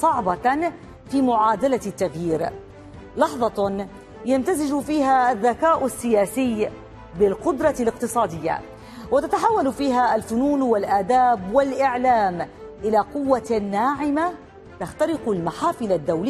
صعبة في معادلة التغيير، لحظة يمتزج فيها الذكاء السياسي بالقدرة الاقتصادية، وتتحول فيها الفنون والآداب والإعلام إلى قوة ناعمة تخترق المحافل الدولية.